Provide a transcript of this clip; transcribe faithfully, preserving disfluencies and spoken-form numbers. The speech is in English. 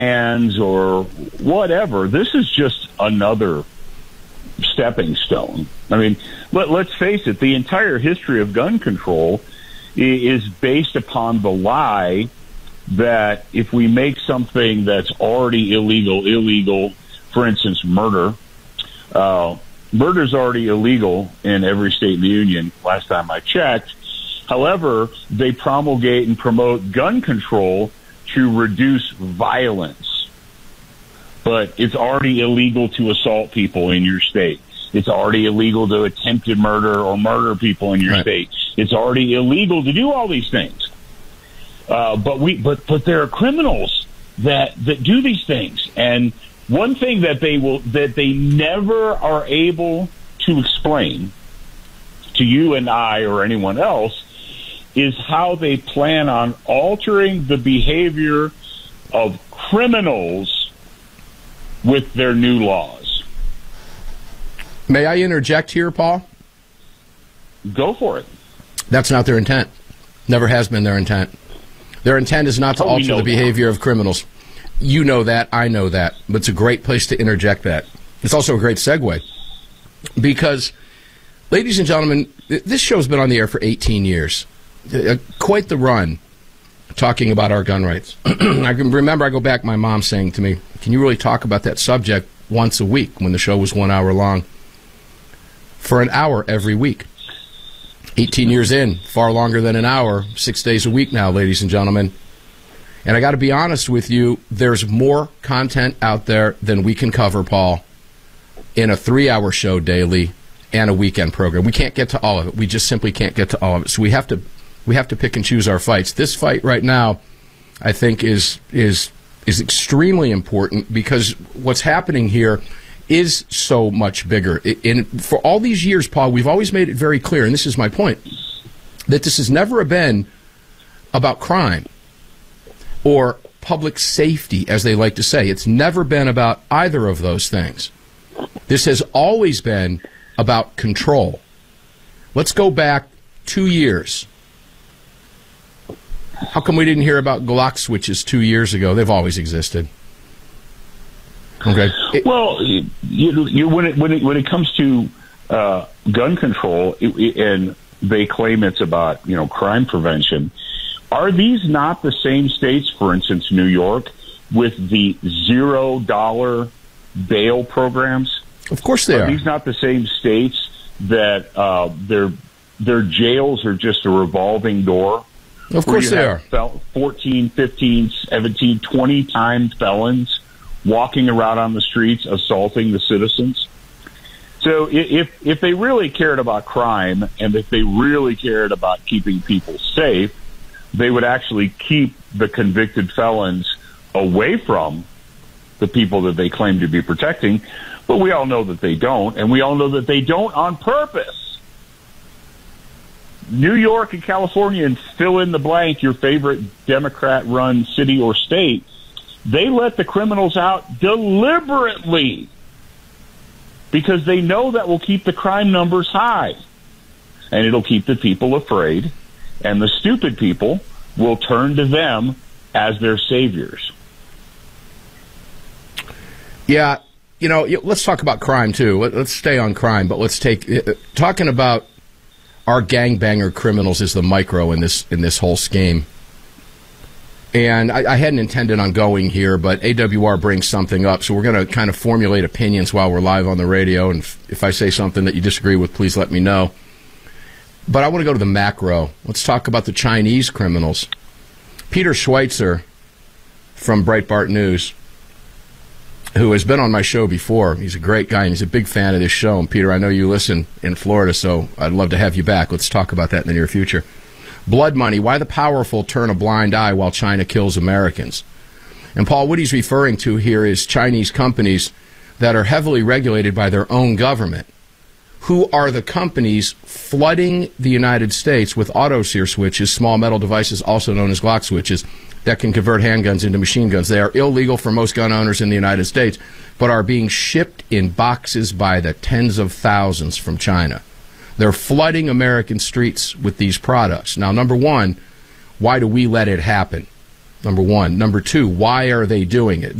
hands or whatever. This is just another stepping stone. I mean, let, let's face it, the entire history of gun control is based upon the lie that if we make something that's already illegal, illegal, for instance, murder, uh, murder's already illegal in every state in the union, last time I checked. However, they promulgate and promote gun control to reduce violence. But it's already illegal to assault people in your state. It's already illegal to attempted murder or murder people in your right. state. It's already illegal to do all these things. Uh, but we, but but there are criminals that that do these things, and one thing that they will that they never are able to explain to you and I or anyone else is how they plan on altering the behavior of criminals with their new laws. May I interject here, Paul? Go for it. That's not their intent. Never has been their intent. Their intent is not to oh, alter the behavior that. of criminals. You know that. I know that. But it's a great place to interject that. It's also a great segue. Because, ladies and gentlemen, this show's been on the air for eighteen years. Uh, quite the run talking about our gun rights. I can remember I go back, my mom saying to me, can you really talk about that subject once a week when the show was one hour long? For an hour every week. eighteen years in, far longer than an hour, six days a week now, ladies and gentlemen. And I got to be honest with you, there's more content out there than we can cover, Paul, in a three-hour show daily and a weekend program. We can't get to all of it. We just simply can't get to all of it. So we have to we have to pick and choose our fights. This fight right now, I think, is is is extremely important because what's happening here is so much bigger. In, for all these years, Paul, we've always made it very clear, and this is my point, that this has never been about crime or public safety, as they like to say. It's never been about either of those things. This has always been about control. Let's go back two years. How come we didn't hear about Glock switches two years ago? They've always existed. Okay. It, well, you, you, when it when it when it comes to uh, gun control, it, it, and they claim it's about you know crime prevention, are these not the same states? For instance, New York with the zero dollar bail programs. Of course, they are. Are these not the same states that uh, their their jails are just a revolving door? Of course, they are. fourteen, fifteen, seventeen, twenty times felons walking around on the streets, assaulting the citizens. So if if they really cared about crime and if they really cared about keeping people safe, they would actually keep the convicted felons away from the people that they claim to be protecting. But we all know that they don't, and we all know that they don't on purpose. New York and California, and fill in the blank, your favorite Democrat-run city or state, they let the criminals out deliberately because they know that will keep the crime numbers high. And it'll keep the people afraid, and the stupid people will turn to them as their saviors. Yeah, you know, let's talk about crime, too. Let's stay on crime, but let's take... Talking about our gangbanger criminals is the micro in this in this whole scheme. And I, I hadn't intended on going here, but A W R brings something up, so we're going to kind of formulate opinions while we're live on the radio, and if, if I say something that you disagree with, please let me know. But I want to go to the macro. Let's talk about the Chinese criminals. Peter Schweitzer from Breitbart News, who has been on my show before. He's a great guy, and he's a big fan of this show. And, Peter, I know you listen in Florida, so I'd love to have you back. Let's talk about that in the near future. Blood money, why the powerful turn a blind eye while China kills Americans. And, Paul, what he's referring to here is Chinese companies that are heavily regulated by their own government. Who are the companies flooding the United States with auto-sear switches, small metal devices also known as Glock switches, that can convert handguns into machine guns? They are illegal for most gun owners in the United States, but are being shipped in boxes by the tens of thousands from China. They're flooding American streets with these products. Now, number one, why do we let it happen? Number one. Number two, why are they doing it?